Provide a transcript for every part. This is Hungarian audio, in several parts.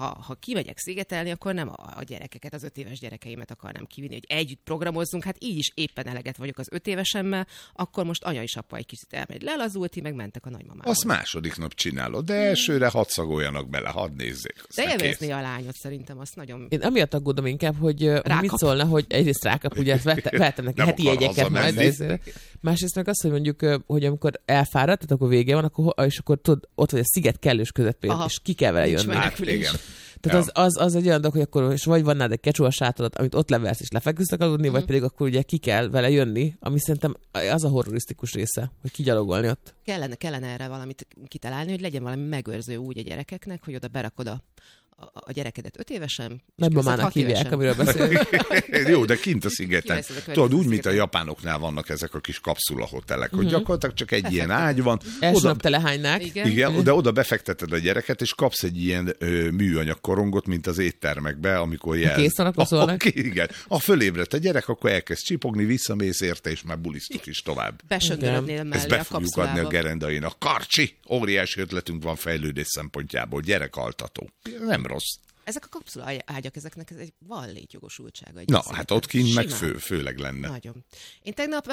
ha kimegyek szigetelni, akkor nem a gyerekeket, az 5 éves gyerekeimet akarnám kivinni, hogy együtt programozzunk, hát így is éppen eleget vagyok az 5 évesemmel, akkor most anya és apa egy kicsit elmegy lelazulti, meg mentek a nagymamához. Azt második nap csinálod, de elsőre hadd szagoljanak bele, hadd nézzék. De élvezni a lányot szerintem, azt nagyon... Én amiatt aggódom inkább, hogy mit szólna, hogy egyrészt rákap, ugye vettem neki heti jegyeket majd. Másrészt meg azt, hogy mondjuk, hogy amikor elfáradt, tehát akkor vége van, és akkor tudod, ott vagy a sziget kellős közepén, és ki kell vele jönni. Igen. Tehát az egy olyan dolog, hogy akkor és vagy van nálad egy kecsúa sátorat, amit ott leversz és lefeküdsz aludni, vagy pedig akkor ugye ki kell vele jönni, ami szerintem az a horrorisztikus része, hogy kigyalogolni ott. Kellene erre valamit kitalálni, hogy legyen valami megőrző úgy a gyerekeknek, hogy oda berakod a gyerekedet 5 évesen. Nagymamának hívják, amiről beszélünk. Jó, de kint a szigeten. Tudod, úgy, mint a japánoknál vannak ezek a kis kapszulahotelek, hogy gyakorlatilag csak egy ilyen ágy van. Első nap telehánynák. Igen, de oda befekteted a gyereket, és kapsz egy ilyen műanyag korongot, mint az éttermekbe, amikor kész van, akkor szólnak. Igen. Ha fölébredt a gyerek, akkor elkezd csipogni, visszamész érte, és már bulisztok is tovább. Besöndörödnél mellé ezt be fogjuk adni a gerendainak. Karcsi! Óriási ötletünk van fejlődés szempontjából. Gyerekaltató. Nem rossz. Ezek a kapszula ágyak, ezeknek van létjogosultsága. Na, hát ott kint meg főleg lenne. Nagyon. Én tegnap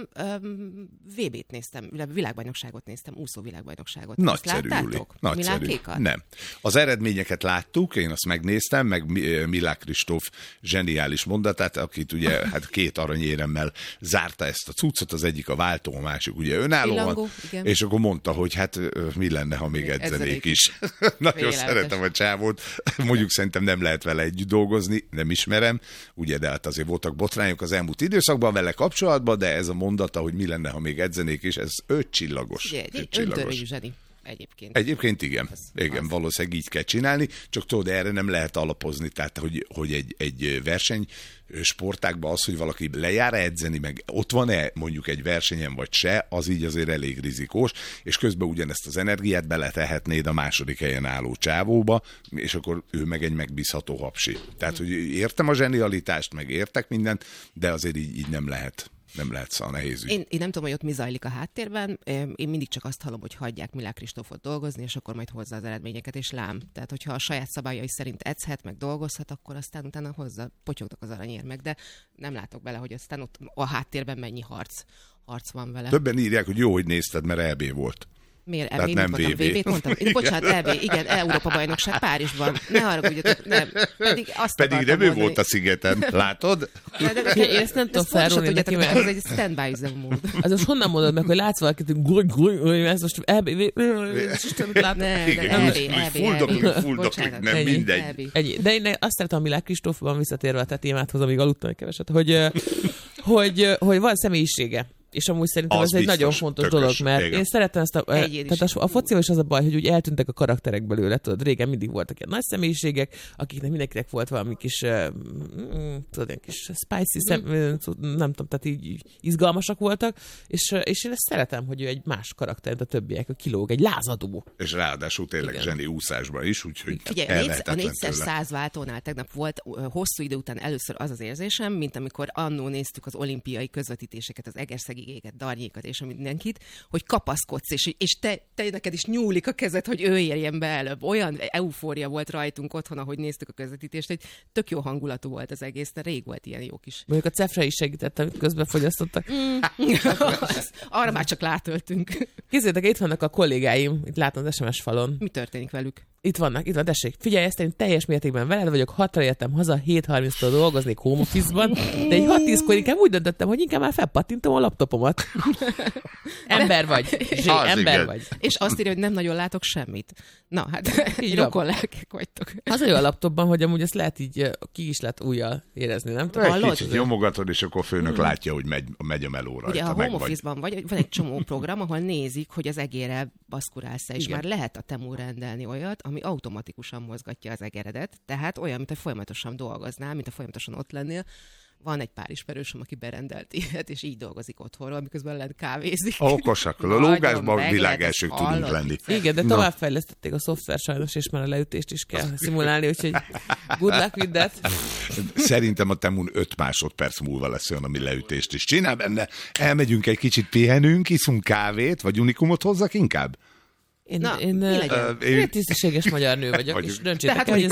VB-t néztem, világbajnokságot néztem, úszó világbajnokságot. Nagyszerű, Júli. Nagyszerű. Nem. Az eredményeket láttuk, én azt megnéztem, meg Milák Kristóf zseniális mondatát, akit ugye hát 2 aranyéremmel zárta ezt a cuccot, az egyik a váltó, a másik ugye önállóan, és akkor mondta, hogy hát mi lenne, ha még edzenék is. Nagyon szeretem a csávót. Mondjuk szerintem nem lehet vele együtt dolgozni, nem ismerem, ugye, de hát azért voltak botrányok az elmúlt időszakban vele kapcsolatban, de ez a mondata, hogy mi lenne, ha még edzenék is, ez 5 csillagos. Öntörőjű zseni. Egyébként igen. Igen, valószínűleg így kell csinálni, csak tudod, erre nem lehet alapozni, tehát hogy egy verseny sportákban az, hogy valaki lejár edzeni, meg ott van-e mondjuk egy versenyen vagy se, az így azért elég rizikós, és közben ugyanezt az energiát beletehetnéd a második helyen álló csávóba, és akkor ő meg egy megbízható hapsi. Tehát, hogy értem a zsenialitást, meg értek mindent, de azért így nem lehet. Nem lehet szóval nehéz ügy. Én nem tudom, hogy ott mi zajlik a háttérben. Én mindig csak azt hallom, hogy hagyják Milák Kristófot dolgozni, és akkor majd hozza az eredményeket, és lám. Tehát, hogyha a saját szabályai szerint edzhet, meg dolgozhat, akkor aztán utána hozza, potyognak az aranyérmek, de nem látok bele, hogy aztán ott a háttérben mennyi harc van vele. Többen írják, hogy jó, hogy nézted, mert EB volt. Miért? Tehát nem VB-t mondtam. Bocsánat, EB, igen, Európa-bajnokság Párizsban. Ne haragudjatok, nem. Pedig nem ő volt a szigeten, látod? Én ezt nem tudom felrólni neki, mert ez egy stand-by mód. Az most honnan mondod meg, hogy látsz valakit, hogy ez most EB, fuldoklik, nem mindegy. De én azt szeretem a Milák Kristófban visszatérve a te témádhoz, amíg aludtam egy keveset, hogy van személyisége. És amúgy szerintem ez egy nagyon fontos dolog, mert én szeretem ezt tehát a focival is az a baj, hogy úgy eltűntek a karakterek belőle, tudod, régen mindig voltak ilyen nagy személyiségek, akiknek mindenkinek volt valami kis, tudod, ilyen kis spicy, nem tudom, tehát így izgalmasak voltak, és én ezt szeretem, hogy ő egy más karakter, mint a többiek, a kilóg, egy lázadó. És ráadásul tényleg zseni úszásban is, úgyhogy figyelj, a 4x100 váltónál tegnap volt hosszú idő után először az érzésem, mint amikor annó néztük az olimpiai közvetítéseket, az egerszegi éget, Darnyékat és mindenkit, hogy kapaszkodsz, és te neked is nyúlik a kezed, hogy ő érjen be előbb. Olyan eufória volt rajtunk otthon, ahogy néztük a közvetítést, hogy tök jó hangulatú volt az egész, de rég volt ilyen jó kis. Mondjuk a cefre is segített, amit közben fogyasztottak. Arra már csak látöltünk. Képzeljétek, itt vannak a kollégáim, itt látom az SMS falon. Mi történik velük? Itt van, tessék. Figyelj, ezt én teljes mértékben veled vagyok, 6-ra értem haza, 7:30-tól dolgoznék home office-ban, de egy 6-10-kor inkább úgy döntöttem, hogy inkább már felpattintom a laptopomat. Ember vagy. Ember vagy. És azt írja, hogy nem nagyon látok semmit. Na, hát rokonlelkek vagytok. Az olyan a laptopban, hogy amúgy ezt lehet így, ki is lehet újjal érezni, nem tudom. Egy kicsit nyomogatod, és akkor a főnök látja, hogy megy a meló rajta. Ugye, ha home office-ban vagy, van egy csomó program, ahol nézik, hogy az egérrel baszkurálsz-e, és már lehet a Temu rendelni olyat, ami automatikusan mozgatja az egeredet, tehát olyan, mint hogy folyamatosan dolgoznál, mint hogy folyamatosan ott lennél. Van egy pár ismerősöm, aki berendelt ilyet, és így dolgozik otthonról, miközben lent kávézik. Okosak, a lógásban világelsők tudunk lenni. Igen, de továbbfejlesztették a szoftver sajnos, és már a leütést is kell szimulálni, úgyhogy good luck with that. Szerintem a Temun 5 másodperc múlva lesz olyan, ami leütést is csinál benne. Elmegyünk egy kicsit, pihenünk, iszunk kávét, vagy unikumot hozzak inkább? Én tisztességes magyar nő vagyok, és döntsétek el, hogy